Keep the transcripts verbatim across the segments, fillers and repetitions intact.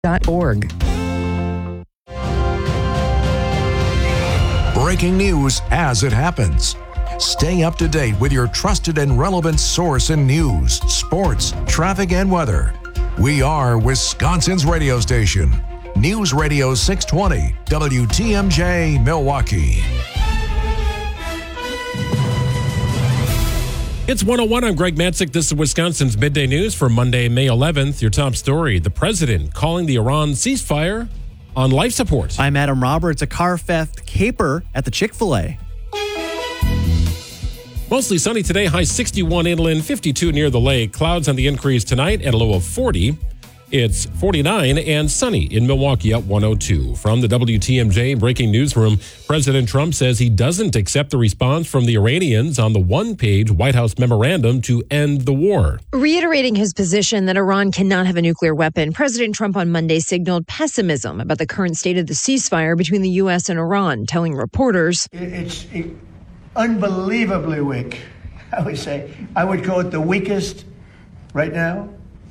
dot org. Breaking news as it happens. Stay up to date with your trusted and relevant source in news, sports, traffic, and weather. We are Wisconsin's radio station. News Radio six twenty, W T M J, Milwaukee. It's one oh one. I'm Greg Matzik. This is Wisconsin's Midday News for Monday, May eleventh. Your top story, the president calling the Iran ceasefire on life support. I'm Adam Roberts. A car theft caper at the Chick-fil-A. Mostly sunny today, high sixty-one inland, fifty-two near the lake. Clouds on the increase tonight at a low of forty. It's forty-nine and sunny in Milwaukee at one oh two. From the W T M J Breaking Newsroom, President Trump says he doesn't accept the response from the Iranians on the one-page White House memorandum to end the war. Reiterating his position that Iran cannot have a nuclear weapon, President Trump on Monday signaled pessimism about the current state of the ceasefire between the U S and Iran, telling reporters, It's unbelievably weak, I would say. I would call it the weakest right now.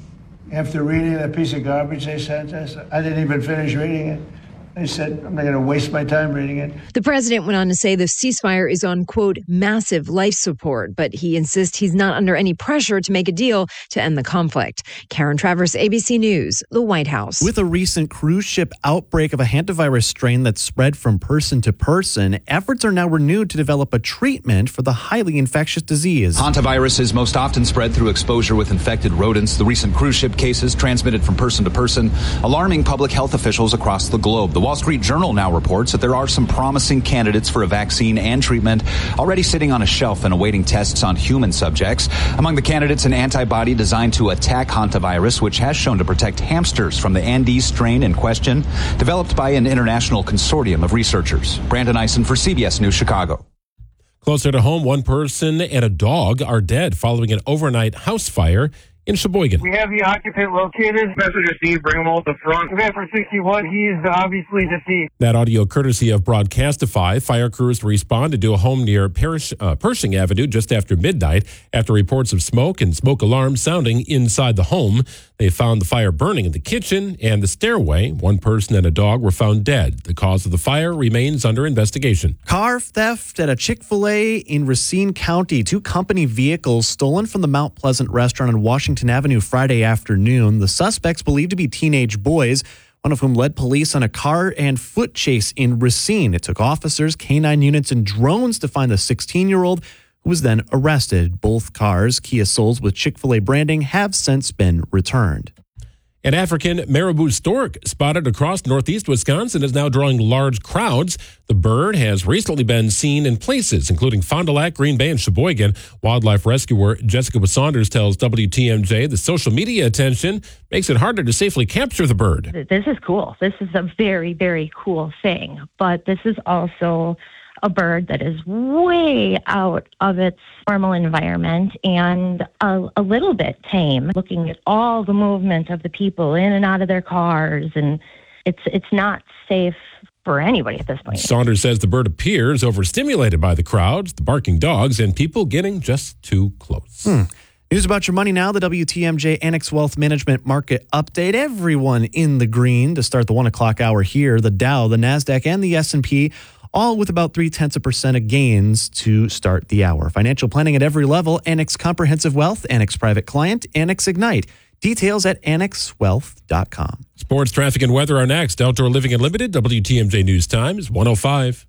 After reading that piece of garbage they sent us, I didn't even finish reading it. I said, I'm not going to waste my time reading it. The president went on to say the ceasefire is on, quote, massive life support, but he insists he's not under any pressure to make a deal to end the conflict. Karen Travers, A B C News, the White House. With a recent cruise ship outbreak of a hantavirus strain that spread from person to person, efforts are now renewed to develop a treatment for the highly infectious disease. Hantavirus is most often spread through exposure with infected rodents. The recent cruise ship cases transmitted from person to person, alarming public health officials across the globe. The Wall Street Journal now reports that there are some promising candidates for a vaccine and treatment already sitting on a shelf and awaiting tests on human subjects. Among the candidates, an antibody designed to attack hantavirus, which has shown to protect hamsters from the Andes strain in question, developed by an international consortium of researchers. Brandon Eisen for C B S News Chicago. Closer to home, one person and a dog are dead following an overnight house fire in Sheboygan. We have the occupant located. Messenger Steve, bring him all to the front. We have for sixty-one. He is obviously deceased. That audio courtesy of Broadcastify. Fire crews responded to a home near Parish, uh, Pershing Avenue just after midnight after reports of smoke and smoke alarms sounding inside the home. They found the fire burning in the kitchen and the stairway. One person and a dog were found dead. The cause of the fire remains under investigation. Car theft at a Chick-fil-A in Racine County. Two company vehicles stolen from the Mount Pleasant restaurant on Washington Avenue Friday afternoon. The suspects believed to be teenage boys, one of whom led police on a car and foot chase in Racine. It took officers, canine units, and drones to find the sixteen-year-old, who was then arrested. Both cars, Kia Souls with Chick-fil-A branding, have since been returned. An African marabou stork spotted across northeast Wisconsin is now drawing large crowds. The bird has recently been seen in places, including Fond du Lac, Green Bay, and Sheboygan. Wildlife rescuer Jessica Saunders tells W T M J the social media attention makes it harder to safely capture the bird. This is cool. This is a very, very cool thing. But this is also a bird that is way out of its normal environment and a, a little bit tame, looking at all the movement of the people in and out of their cars, and it's it's not safe for anybody at this point. Saunders says the bird appears overstimulated by the crowds, the barking dogs, and people getting just too close. Hmm. News about your money now, the W T M J Annex Wealth Management Market Update. Everyone in the green to start the one o'clock hour here. The Dow, the NASDAQ, and the S and P all with about three-tenths of percent of gains to start the hour. Financial planning at every level, Annex Comprehensive Wealth, Annex Private Client, Annex Ignite. Details at annex wealth dot com. Sports, traffic, and weather are next. Outdoor Living Unlimited, W T M J News Times, one oh five.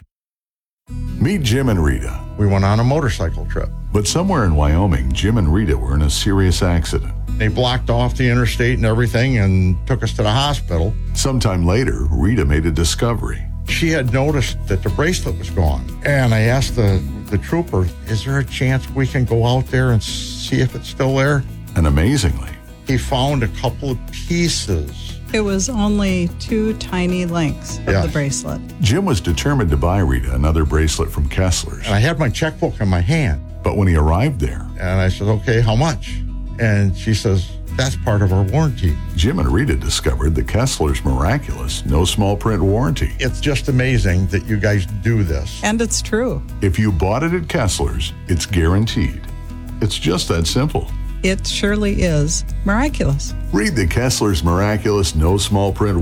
Meet Jim and Rita. We went on a motorcycle trip. But somewhere in Wyoming, Jim and Rita were in a serious accident. They blocked off the interstate and everything and took us to the hospital. Sometime later, Rita made a discovery. She had noticed that the bracelet was gone. And I asked the, the trooper, is there a chance we can go out there and see if it's still there? And amazingly, he found a couple of pieces. It was only two tiny links of yes. the bracelet. Jim was determined to buy Rita another bracelet from Kessler's. And I had my checkbook in my hand. But when he arrived there, and I said, okay, how much? And she says, that's part of our warranty. Jim and Rita discovered the Kessler's miraculous no small print warranty. It's just amazing that you guys do this. And it's true. If you bought it at Kessler's, it's guaranteed. It's just that simple. it surely is miraculous. Read the Kessler's Miraculous No Small Print